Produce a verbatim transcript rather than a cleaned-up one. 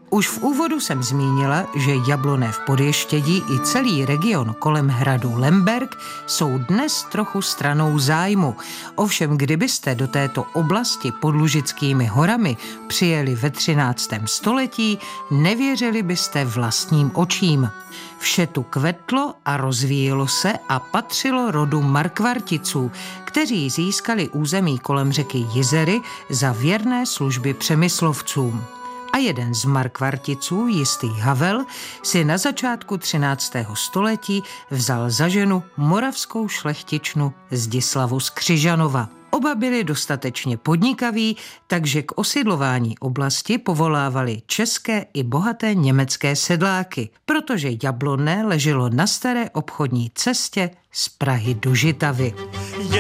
Už v úvodu jsem zmínila, že Jablonné v Podještědí i celý region kolem hradu Lemberk jsou dnes trochu stranou zájmu. Ovšem, kdybyste do této oblasti pod Lužickými horami přijeli ve třináctém století, nevěřili byste vlastním očím. Vše tu kvetlo a rozvíjelo se a patřilo rodu Markvarticů, kteří získali území kolem řeky Jizery za věrné služby přemyslovcům. A jeden z Markvarticů, jistý Havel, si na začátku třináctého století vzal za ženu moravskou šlechtičnu Zdislavu z Křižanova. Oba byli dostatečně podnikaví, takže k osidlování oblasti povolávali české i bohaté německé sedláky, protože Jablonné leželo na staré obchodní cestě z Prahy do Žitavy.